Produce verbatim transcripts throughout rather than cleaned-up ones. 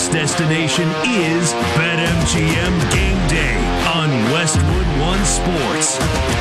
sports destination is BetMGM Game Day on Westwood One Sports.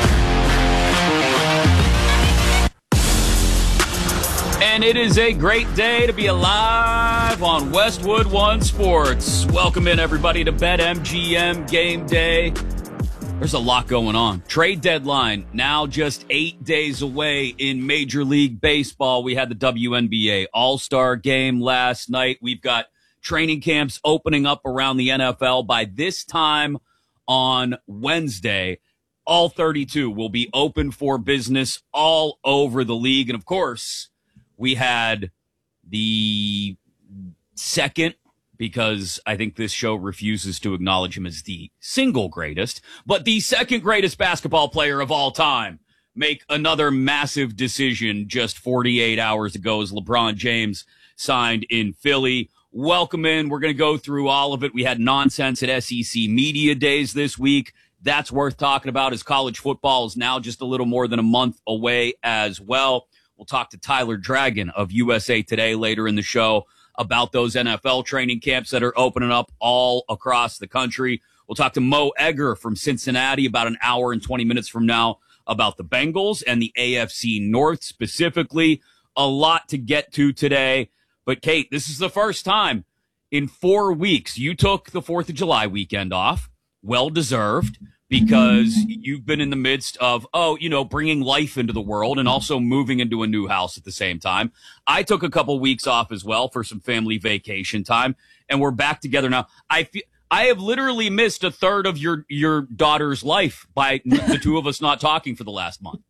And it is a great day to be alive on Westwood One Sports. Welcome in, everybody, to BetMGM Game Day. There's a lot going on. Trade deadline now just eight days away in Major League Baseball. We had the W N B A All-Star Game last night. We've got training camps opening up around the N F L. By this time on Wednesday, all thirty-two will be open for business all over the league. And, of course, we had the second, because I think this show refuses to acknowledge him as the single greatest, but the second greatest basketball player of all time, make another massive decision just forty-eight hours ago as LeBron James signed in Philly. Welcome in. We're going to go through all of it. We had nonsense at S E C Media Days this week. That's worth talking about, as college football is now just a little more than a month away as well. We'll talk to Tyler Dragon of U S A Today later in the show about those N F L training camps that are opening up all across the country. We'll talk to Mo Egger from Cincinnati about an hour and twenty minutes from now about the Bengals and the A F C North specifically. A lot to get to today. But, Kate, this is the first time in four weeks you took the fourth of July weekend off. Well-deserved, because you've been in the midst of, oh, you know, bringing life into the world and also moving into a new house at the same time. I took a couple weeks off as well for some family vacation time, and we're back together now. I feel I have literally missed a third of your, your daughter's life by the two of us not talking for the last month.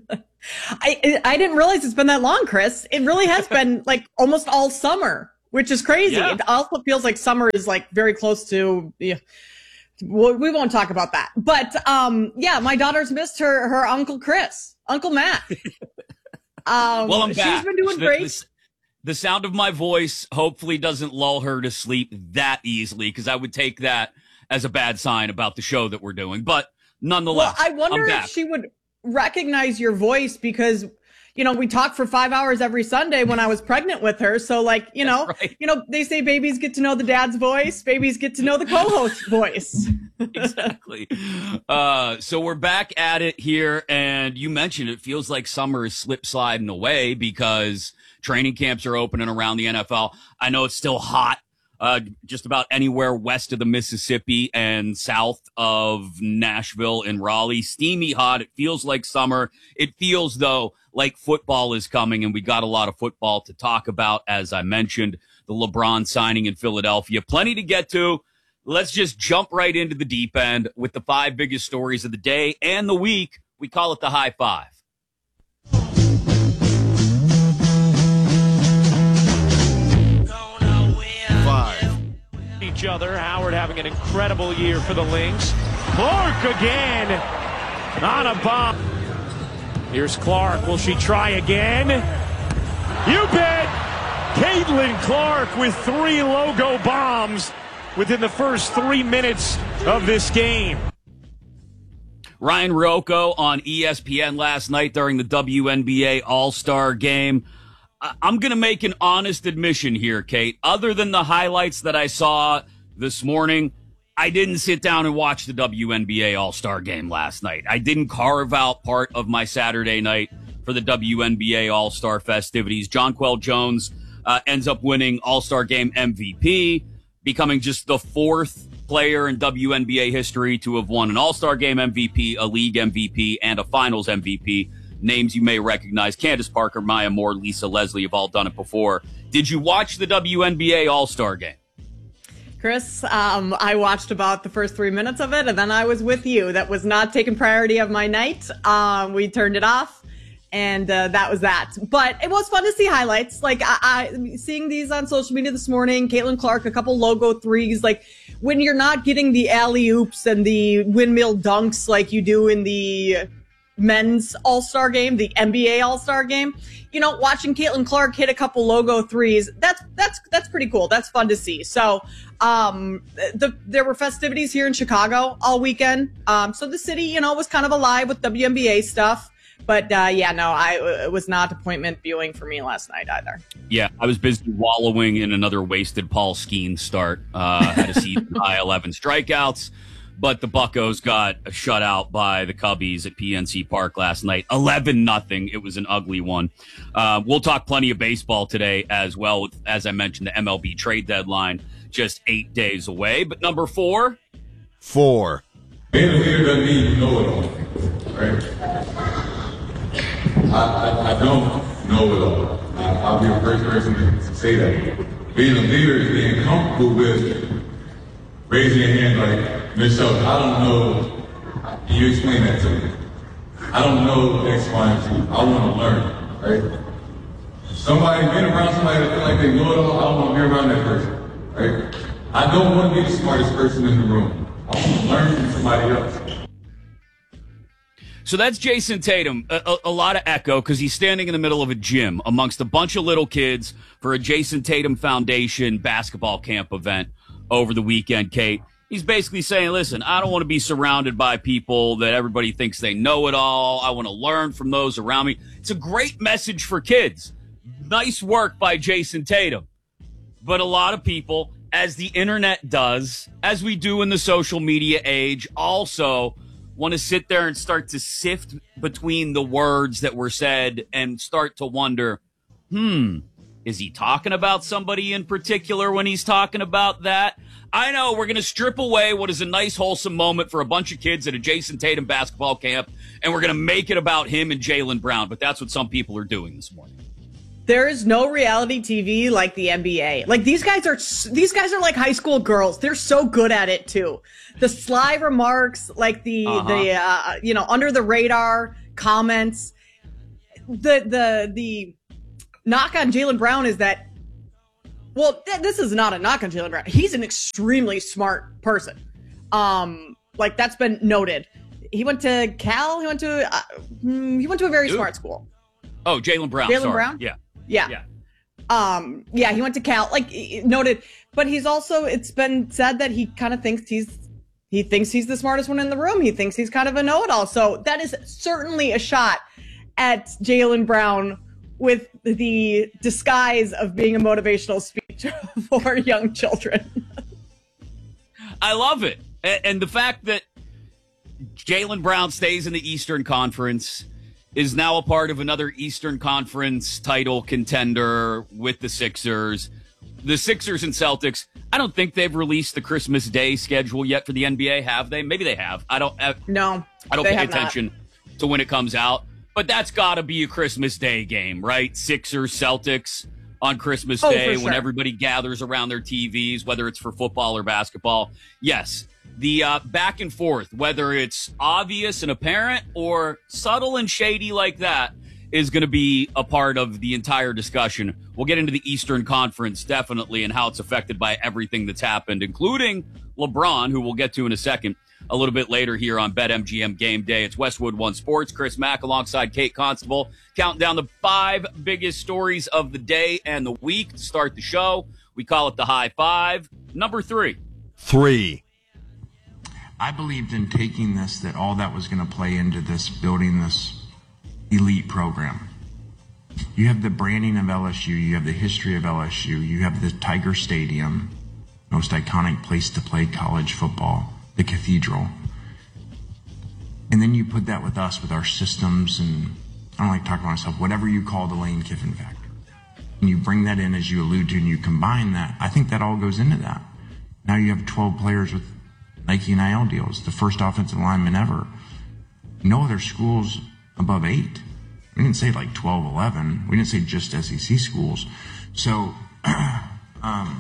I I didn't realize it's been that long, Chris. It really has been like almost all summer, which is crazy. Yeah. It also feels like summer is like very close to, yeah, we won't talk about that. But um, yeah, my daughter's missed her her Uncle Chris, Uncle Matt. Um, well, I'm she's back. been doing the, great. The, the sound of my voice hopefully doesn't lull her to sleep that easily, because I would take that as a bad sign about the show that we're doing. But nonetheless, well, I wonder I'm if back. she would recognize your voice, because you know, we talked for five hours every Sunday when I was pregnant with her. So like, you know, right. you know, they say babies get to know the dad's voice. Babies get to know the co-host voice. Exactly. Uh, so we're back at it here. And you mentioned it feels like summer is slip sliding away because training camps are opening around the N F L. I know it's still hot. Uh, just about anywhere west of the Mississippi and south of Nashville and Raleigh. Steamy hot. It feels like summer. It feels, though, like football is coming, and we got a lot of football to talk about, as I mentioned. The LeBron signing in Philadelphia. Plenty to get to. Let's just jump right into the deep end with the five biggest stories of the day and the week. We call it the High Five. Each other. Howard having an incredible year for the Lynx. Clark again on a bomb. Here's Clark. Will she try again? You bet. Caitlin Clark with three logo bombs within the first three minutes of this game. Ryan Rocco on E S P N last night during the W N B A All-Star Game. I'm going to make an honest admission here, Kate. Other than the highlights that I saw this morning, I didn't sit down and watch the W N B A All-Star Game last night. I didn't carve out part of my Saturday night for the W N B A All-Star festivities. Jonquel Jones uh, ends up winning All-Star Game M V P, becoming just the fourth player in W N B A history to have won an All-Star Game M V P, a League M V P, and a Finals M V P. Names you may recognize: Candace Parker, Maya Moore, Lisa Leslie have all done it before. Did you watch the W N B A All-Star Game? Chris, um, I watched about the first three minutes of it, and then I was with you. That was not taking priority of my night. Um, we turned it off, and uh, that was that. But it was fun to see highlights. Like, I, I seeing these on social media this morning, Caitlin Clark, a couple logo threes. Like, when you're not getting the alley-oops and the windmill dunks like you do in the men's All-Star Game, the N B A All-Star Game, you know, watching Caitlin Clark hit a couple logo threes, that's that's that's pretty cool. That's fun to see. So, um, the there were festivities here in Chicago all weekend. Um, so the city, you know, was kind of alive with W N B A stuff. But uh, yeah, no, I it was not appointment viewing for me last night either. Yeah, I was busy wallowing in another wasted Paul Skeens start. Uh, had a season high eleven strikeouts, but the Buccos got a shutout by the Cubbies at P N C Park last night, eleven nothing. It was an ugly one. Uh, we'll talk plenty of baseball today as well. With, as I mentioned, the M L B trade deadline just eight days away. But number four, four. Being a leader doesn't mean you know it all, right? I, I, I don't know it all. I, I'll be the first person to say that. Being a leader is being comfortable with raising your hand like, Miss Shelton, I don't know. Can you explain that to me? I don't know X, Y, and Z. I want to learn, right? Somebody, being around somebody that feel like they know it all, I don't want to be around that person, right? I don't want to be the smartest person in the room. I want to learn from somebody else. So that's Jason Tatum. A, a, a lot of echo because he's standing in the middle of a gym amongst a bunch of little kids for a Jason Tatum Foundation basketball camp event over the weekend, Kate. He's basically saying, listen, I don't want to be surrounded by people that everybody thinks they know it all. I want to learn from those around me. It's a great message for kids. Nice work by Jason Tatum. But a lot of people, as the internet does, as we do in the social media age, also want to sit there and start to sift between the words that were said and start to wonder, hmm, is he talking about somebody in particular when he's talking about that? I know we're going to strip away what is a nice, wholesome moment for a bunch of kids at a Jason Tatum basketball camp, and we're going to make it about him and Jaylen Brown, but that's what some people are doing this morning. There is no reality T V like the N B A. Like these guys are, these guys are like high school girls. They're so good at it too. The sly remarks, like the, uh-huh. the, uh, you know, under the radar comments. The, the, the knock on Jaylen Brown is that, well, th- this is not a knock on Jaylen Brown. He's an extremely smart person. Um, like that's been noted. He went to Cal. He went to, uh, he went to a very Ooh. smart school. Oh, Jaylen Brown. Jaylen Brown? Yeah. Yeah. Yeah. Um, yeah, he went to Cal, like noted, but he's also, it's been said that he kind of thinks he's, he thinks he's the smartest one in the room. He thinks he's kind of a know-it-all. So that is certainly a shot at Jaylen Brown with the disguise of being a motivational speech for young children. I love it. And the fact that Jaylen Brown stays in the Eastern Conference, is now a part of another Eastern Conference title contender with the Sixers. The Sixers and Celtics, I don't think they've released the Christmas Day schedule yet for the N B A, have they? Maybe they have. I don't have, No. I don't pay attention not. to when it comes out. But that's got to be a Christmas Day game, right? Sixers, Celtics on Christmas oh, Day sure. when everybody gathers around their T Vs, whether it's for football or basketball. Yes. The uh, back and forth, whether it's obvious and apparent or subtle and shady like that, is going to be a part of the entire discussion. We'll get into the Eastern Conference, definitely, and how it's affected by everything that's happened, including LeBron, who we'll get to in a second, a litittle bit later here on BetMGM Game Day. It's Westwood One Sports. Chris Mack alongside Kate Constable, counting down the five biggest stories of the day and the week to start the show. We call it the High Five. Number three. Three. I believed in taking this, that all that was going to play into this, building this elite program. You have the branding of L S U, you have the history of L S U, you have the Tiger Stadium, most iconic place to play college football, the Cathedral. And then you put that with us, with our systems, and I don't like to talk about myself, whatever you call the Lane Kiffin factor. And you bring that in, as you allude to, and you combine that, I think that all goes into that. Now you have twelve players with Nike N I L deals, the first offensive lineman ever. No other schools above eight. We didn't say like twelve, eleven. We didn't say just S E C schools. So, um,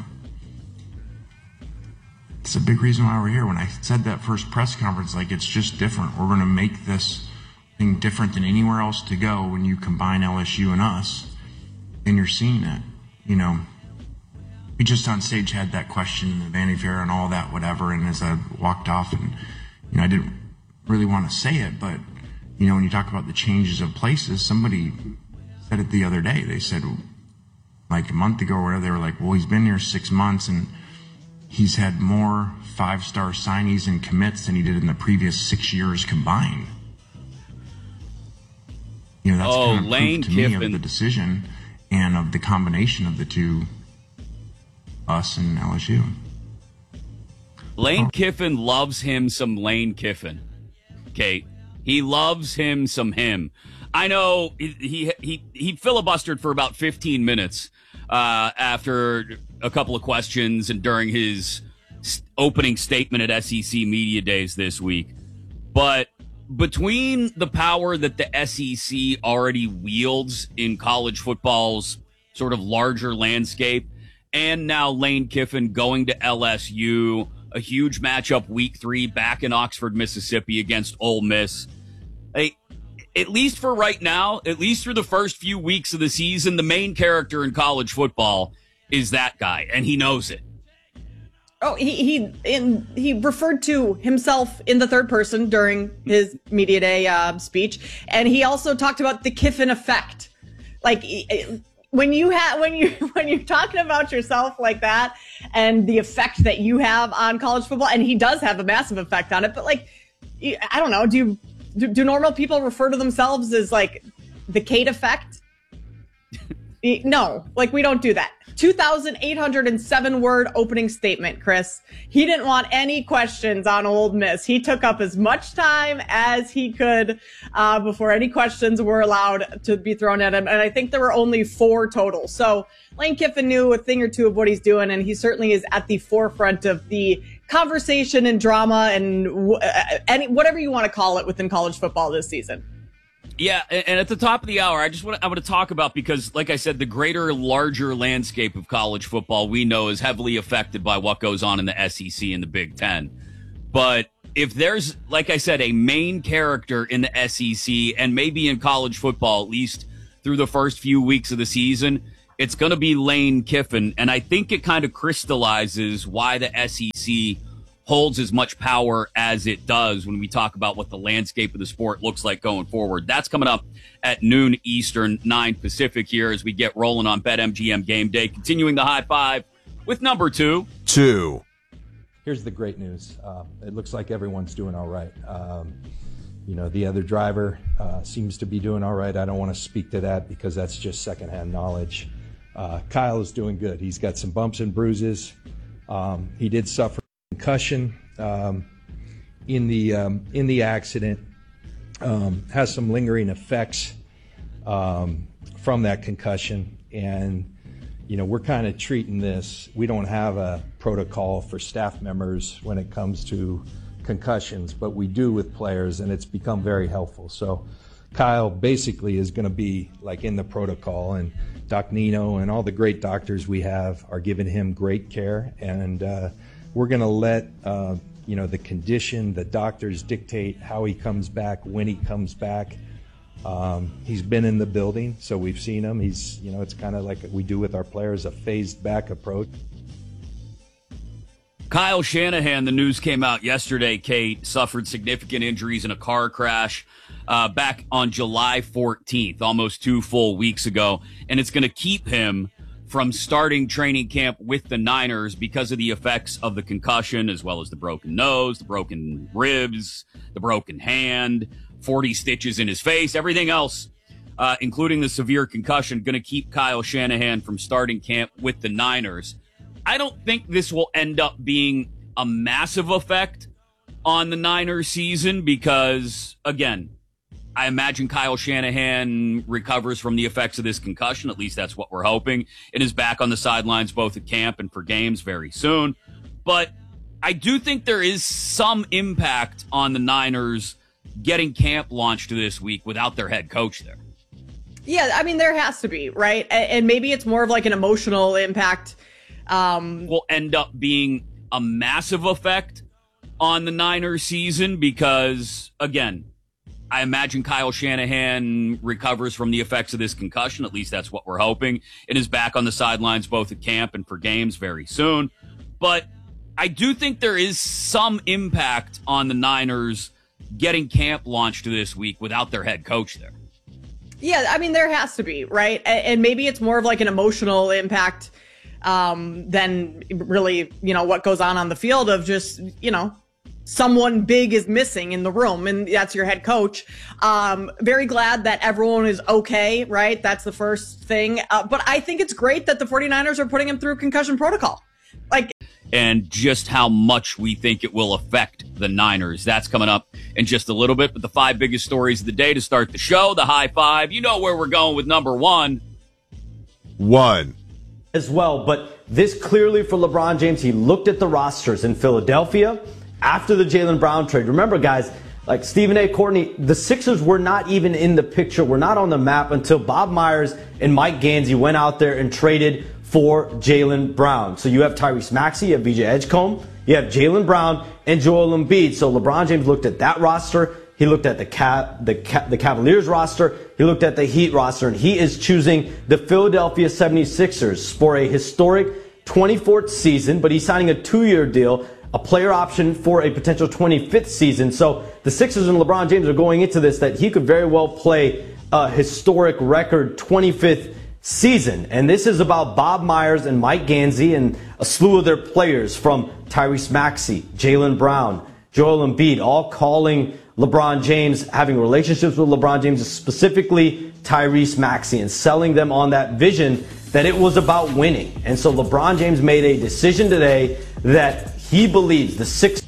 it's a big reason why we're here. When I said that first press conference, like, it's just different. We're going to make this thing different than anywhere else to go when you combine L S U and us, and you're seeing it, you know. We just on stage had that question, the Vanity Fair and all that, whatever, and as I walked off, and, you know, I didn't really want to say it, but, you know, when you talk about the changes of places, somebody said it the other day. They said, like a month ago or whatever, they were like, well, he's been here six months, and he's had more five-star signees and commits than he did in the previous six years combined. You know, that's Oh, kind of Lane proof to me Kiffin. of the decision and of the combination of the two, us and L S U. Lane Kiffin loves him some Lane Kiffin, Kate. He loves him some him. I know he he he, he filibustered for about fifteen minutes uh, after a couple of questions and during his opening statement at S E C Media Days this week. But between the power that the S E C already wields in college football's sort of larger landscape, and now Lane Kiffin going to L S U, a huge matchup week three back in Oxford, Mississippi against Ole Miss. Hey, at least for right now, at least through the first few weeks of the season, the main character in college football is that guy, and he knows it. Oh, he he in he referred to himself in the third person during his media day uh, speech, and he also talked about the Kiffin effect. Like when you have when you when you're talking about yourself like that, and the effect that you have on college football, and he does have a massive effect on it. But like, I don't know, do you, do, do normal people refer to themselves as like the Kate effect? No, like we don't do that. two thousand eight hundred seven word opening statement, Chris. He didn't want any questions on Ole Miss. He took up as much time as he could uh, before any questions were allowed to be thrown at him. And I think there were only four total. So Lane Kiffin knew a thing or two of what he's doing, and he certainly is at the forefront of the conversation and drama and w- any whatever you want to call it within college football this season. Yeah, and at the top of the hour, I just want to, I want to talk about, because, like I said, the greater, larger landscape of college football we know is heavily affected by what goes on in the S E C and the Big Ten. But if there's, like I said, a main character in the S E C and maybe in college football, at least through the first few weeks of the season, it's going to be Lane Kiffin. And I think it kind of crystallizes why the S E C holds as much power as it does when we talk about what the landscape of the sport looks like going forward. That's coming up at noon Eastern, nine Pacific here as we get rolling on BetMGM Game Day. Continuing the high five with number two. Two. Here's the great news. Uh, it looks like everyone's doing all right. Um, you know, the other driver uh, seems to be doing all right. I don't want to speak to that because that's just secondhand knowledge. Uh, Kyle is doing good. He's got some bumps and bruises. Um, he did suffer concussion um, in the um, in the accident, um, has some lingering effects um, from that concussion, and you know we're kind of treating this. We don't have a protocol for staff members when it comes to concussions, but we do with players, and it's become very helpful. So Kyle basically is going to be like in the protocol, and Doc Nino and all the great doctors we have are giving him great care, and uh, we're going to let uh, you know the condition, the doctors dictate how he comes back, when he comes back. Um, he's been in the building, so we've seen him. He's you know it's kind of like we do with our players, a phased back approach. Kyle Shanahan, the news came out yesterday, Kate, suffered significant injuries in a car crash uh, back on July fourteenth, almost two full weeks ago, and it's going to keep him from starting training camp with the Niners because of the effects of the concussion, as well as the broken nose, the broken ribs, the broken hand, forty stitches in his face, everything else, uh, including the severe concussion, going to keep Kyle Shanahan from starting camp with the Niners. I don't think this will end up being a massive effect on the Niners season because, again, I imagine Kyle Shanahan recovers from the effects of this concussion. At least that's what we're hoping. And is back on the sidelines both at camp and for games very soon. But I do think there is some impact on the Niners getting camp launched this week without their head coach there. Yeah, I mean, there has to be, right? And maybe it's more of like an emotional impact. Um, will end up being a massive effect on the Niners season because, again, I imagine Kyle Shanahan recovers from the effects of this concussion. At least that's what we're hoping. And is back on the sidelines both at camp and for games very soon. But I do think there is some impact on the Niners getting camp launched this week without their head coach there. Yeah, I mean, there has to be, right? And maybe it's more of like an emotional impact um, than really, you know, what goes on on the field of just, you know, someone big is missing in the room, and that's your head coach. Um, very glad that everyone is okay, right? That's the first thing. Uh, but I think it's great that the 49ers are putting him through concussion protocol. Like, and just how much we think it will affect the Niners. That's coming up in just a little bit. But the five biggest stories of the day to start the show, the high five. You know where we're going with number one. One. As well, but this clearly for LeBron James, he looked at the rosters in Philadelphia after the Jaylen Brown trade. Remember, guys, like Stephen A. Courtney, the Sixers were not even in the picture, were not on the map until Bob Myers and Mike Gansey went out there and traded for Jaylen Brown. So you have Tyrese Maxey, you have B J Edgecombe, you have Jaylen Brown, and Joel Embiid. So LeBron James looked at that roster. He looked at the Cav- the, Cav- the Cavaliers roster. He looked at the Heat roster, and he is choosing the Philadelphia seventy-sixers for a historic twenty-fourth season, but he's signing a two-year deal, a player option for a potential twenty-fifth season. So the Sixers and LeBron James are going into this that he could very well play a historic record twenty-fifth season. And this is about Bob Myers and Mike Gansey and a slew of their players from Tyrese Maxey, Jaylen Brown, Joel Embiid, all calling LeBron James, having relationships with LeBron James, specifically Tyrese Maxey, and selling them on that vision that it was about winning. And so LeBron James made a decision today that he believes the six.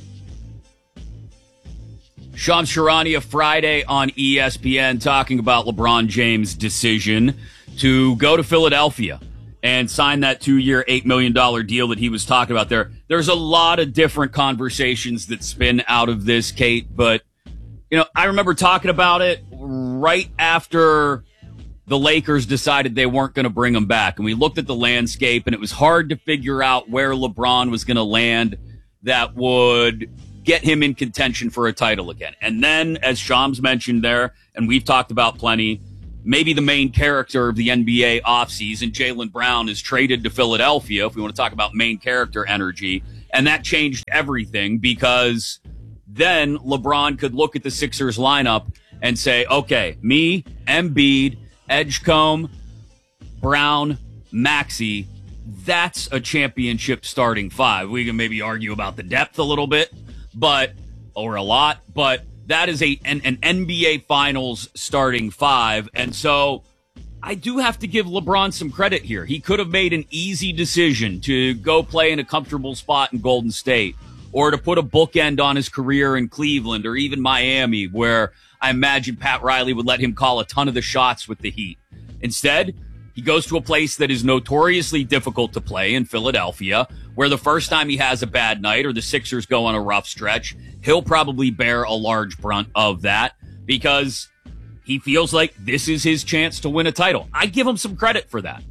Shams Charania Friday on E S P N talking about LeBron James' decision to go to Philadelphia and sign that two-year, eight million dollars deal that he was talking about there. There's a lot of different conversations that spin out of this, Kate, but, you know, I remember talking about it right after the Lakers decided they weren't going to bring him back. And we looked at the landscape, and it was hard to figure out where LeBron was going to land that would get him in contention for a title again. And then, as Shams mentioned there, and we've talked about plenty, maybe the main character of the N B A offseason, Jaylen Brown, is traded to Philadelphia, if we want to talk about main character energy. And that changed everything, because then LeBron could look at the Sixers lineup and say, okay, me, Embiid, Edgecombe, Brown, Maxey, that's a championship starting five. We can maybe argue about the depth a little bit, but, or a lot, but that is a an, an N B A Finals starting five. And so I do have to give LeBron some credit here. He could have made an easy decision to go play in a comfortable spot in Golden State, or to put a bookend on his career in Cleveland or even Miami, where I imagine Pat Riley would let him call a ton of the shots with the Heat. Instead, he goes to a place that is notoriously difficult to play in Philadelphia, where the first time he has a bad night or the Sixers go on a rough stretch, he'll probably bear a large brunt of that because he feels like this is his chance to win a title. I give him some credit for that.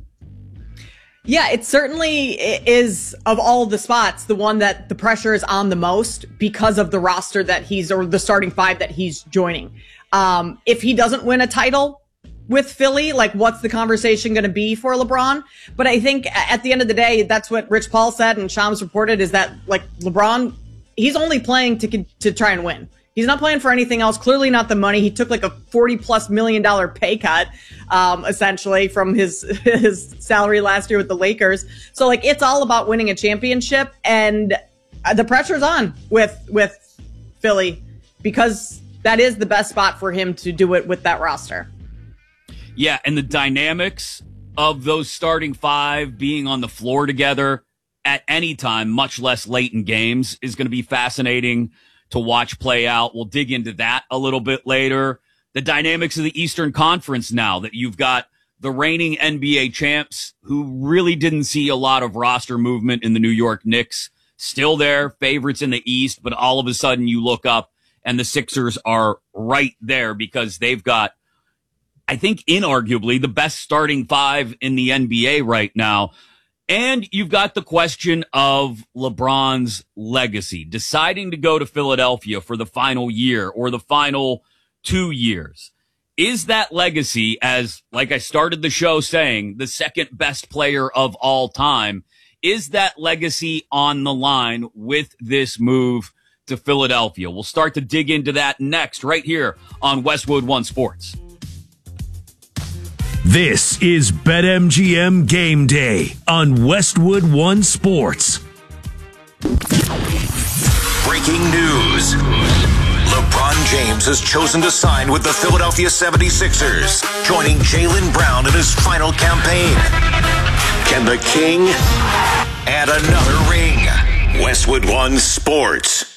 Yeah, it certainly is, of all the spots, the one that the pressure is on the most because of the roster that he's, or the starting five that he's joining. Um, if he doesn't win a title with Philly, like, what's the conversation going to be for LeBron? But I think at the end of the day, that's what Rich Paul said and Shams reported, is that, like, LeBron, he's only playing to to try and win. He's not playing for anything else. Clearly not the money. He took like a forty plus million dollar pay cut, um, essentially from his, his salary last year with the Lakers. So like, it's all about winning a championship, and the pressure's on with, with Philly because that is the best spot for him to do it with that roster. Yeah. And the dynamics of those starting five being on the floor together at any time, much less late in games, is going to be fascinating to watch play out. We'll dig into that a little bit later. The dynamics of the Eastern Conference now that you've got the reigning N B A champs who really didn't see a lot of roster movement in the New York Knicks, still there, favorites in the East, but all of a sudden you look up and the Sixers are right there because they've got, I think, inarguably the best starting five in the N B A right now. And you've got the question of LeBron's legacy, deciding to go to Philadelphia for the final year or the final two years. Is that legacy, as, like I started the show saying, the second best player of all time, is that legacy on the line with this move to Philadelphia? We'll start to dig into that next right here on Westwood One Sports. This is BetMGM Game Day on Westwood One Sports. breaking news. LeBron James has chosen to sign with the Philadelphia seventy-sixers, joining Jaylen Brown in his final campaign. Can the King add another ring? Westwood One Sports.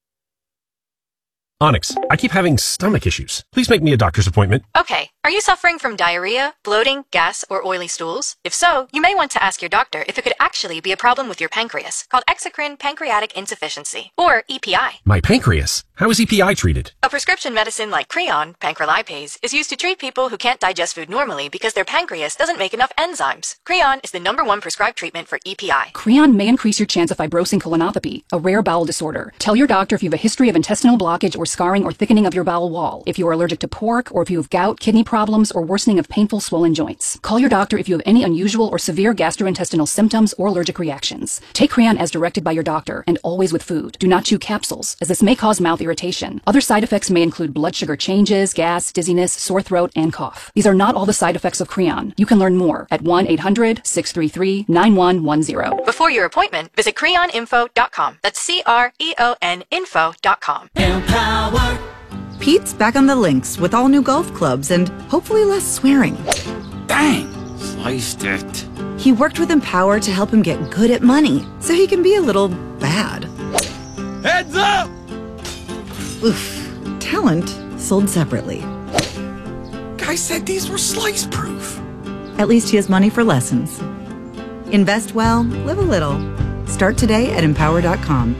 Onyx, I keep having stomach issues. Please make me a doctor's appointment. Okay. Are you suffering from diarrhea, bloating, gas, or oily stools? If so, you may want to ask your doctor if it could actually be a problem with your pancreas, called exocrine pancreatic insufficiency, or E P I. My pancreas? How is E P I treated? A prescription medicine like Creon, pancrelipase, is used to treat people who can't digest food normally because their pancreas doesn't make enough enzymes. Creon is the number one prescribed treatment for E P I. Creon may increase your chance of fibrosing colonopathy, a rare bowel disorder. Tell your doctor if you have a history of intestinal blockage or scarring or thickening of your bowel wall, if you are allergic to pork, or if you have gout, kidney problems, or worsening of painful swollen joints. Call your doctor if you have any unusual or severe gastrointestinal symptoms or allergic reactions. Take Creon as directed by your doctor, and always with food. Do not chew capsules, as this may cause mouth irritation. Other side effects may include blood sugar changes, gas, dizziness, sore throat, and cough. These are not all the side effects of Creon. You can learn more at one eight hundred, six three three, nine one one zero. Before your appointment, visit creon info dot com. That's C R E O N info dot com. Empower. Pete's back on the links with all new golf clubs and hopefully less swearing. Dang, sliced it. He worked with Empower to help him get good at money, so he can be a little bad. Heads up! Oof. Talent sold separately. Guy said these were slice proof. At least he has money for lessons. Invest well, live a little. Start today at empower dot com.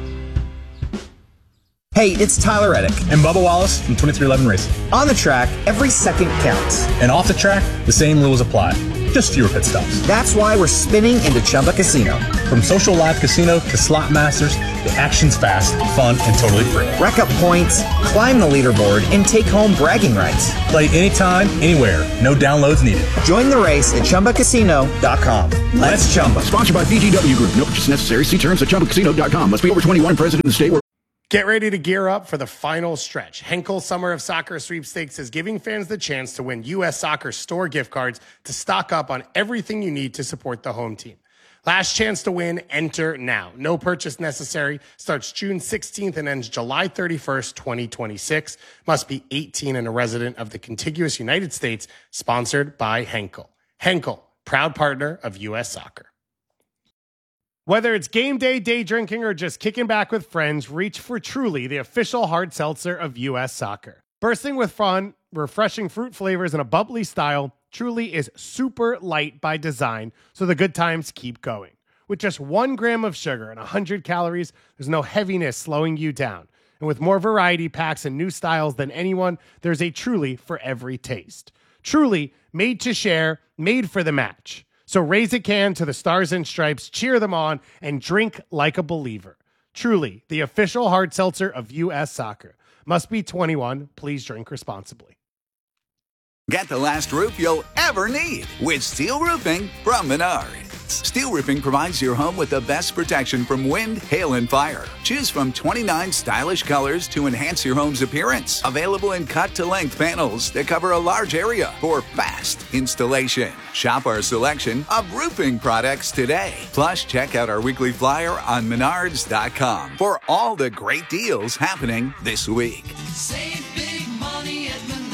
Hey, it's Tyler Reddick and Bubba Wallace from twenty-three eleven Racing. On the track, every second counts. And off the track, the same rules apply. Just fewer pit stops. That's why we're spinning into Chumba Casino. From social live casino to slot masters, the action's fast, fun, and totally free. Rack up points, climb the leaderboard, and take home bragging rights. Play anytime, anywhere. No downloads needed. Join the race at chumba casino dot com. Let's Chumba. Sponsored by B G W Group. No purchase necessary. See terms at chumba casino dot com. Must be over twenty-one. Present in the state where... Get ready to gear up for the final stretch. Henkel Summer of Soccer Sweepstakes is giving fans the chance to win U S Soccer store gift cards to stock up on everything you need to support the home team. Last chance to win, enter now. No purchase necessary. Starts June sixteenth and ends July thirty-first, twenty twenty-six. Must be eighteen and a resident of the contiguous United States. Sponsored by Henkel. Henkel, proud partner of U S Soccer. Whether it's game day, day drinking, or just kicking back with friends, reach for Truly, the official hard seltzer of U S Soccer. Bursting with fun, refreshing fruit flavors, and a bubbly style, Truly is super light by design, so the good times keep going. With just one gram of sugar and one hundred calories, there's no heaviness slowing you down. And with more variety packs and new styles than anyone, there's a Truly for every taste. Truly, made to share, made for the match. So raise a can to the Stars and Stripes, cheer them on, and drink like a believer. Truly, the official hard seltzer of U S Soccer. Must be twenty-one. Please drink responsibly. Get the last roof you'll ever need with Steel Roofing from Menards. Steel Roofing provides your home with the best protection from wind, hail, and fire. Choose from twenty-nine stylish colors to enhance your home's appearance. Available in cut-to-length panels that cover a large area for fast installation. Shop our selection of roofing products today. Plus, check out our weekly flyer on menards dot com for all the great deals happening this week. Save big money at Menards.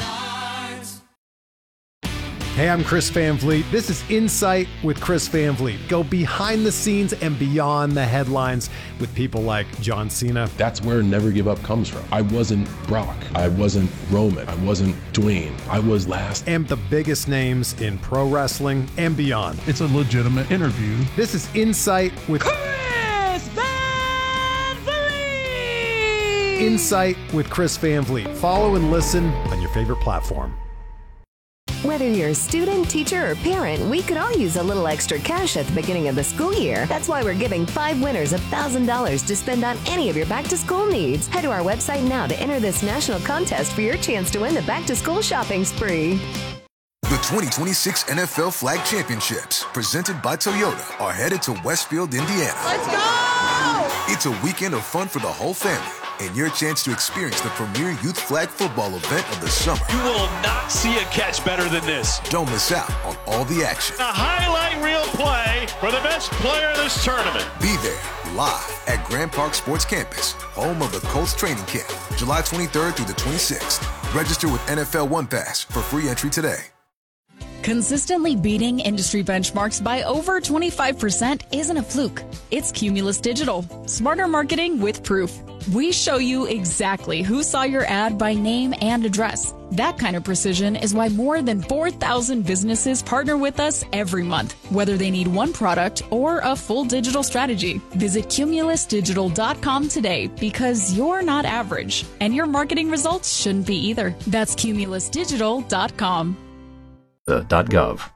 Hey, I'm Chris Van Vliet. This is Insight with Chris Van Vliet. Go behind the scenes and beyond the headlines with people like John Cena. That's where Never Give Up comes from. I wasn't Brock. I wasn't Roman. I wasn't Dwayne. I was last. And the biggest names in pro wrestling and beyond. It's a legitimate interview. This is Insight with Chris Van Vliet. Insight with Chris Van Vliet. Follow and listen on your favorite platform. Whether you're a student, teacher, or parent, we could all use a little extra cash at the beginning of the school year. That's why we're giving five winners one thousand dollars to spend on any of your back-to-school needs. Head to our website now to enter this national contest for your chance to win the back-to-school shopping spree. The twenty twenty-six N F L Flag Championships, presented by Toyota, are headed to Westfield, Indiana. Let's go! It's a weekend of fun for the whole family. and your chance to experience the premier youth flag football event of the summer. You will not see a catch better than this. Don't miss out on all the action. A highlight reel play for the best player in this tournament. Be there live at Grand Park Sports Campus, home of the Colts training camp, July twenty-third through the twenty-sixth. Register with N F L One Pass for free entry today. Consistently beating industry benchmarks by over twenty-five percent isn't a fluke. It's Cumulus Digital. Smarter marketing with proof. We show you exactly who saw your ad by name and address. That kind of precision is why more than four thousand businesses partner with us every month, whether they need one product or a full digital strategy. Visit cumulus digital dot com today because you're not average, and your marketing results shouldn't be either. That's cumulus digital dot com. The .gov.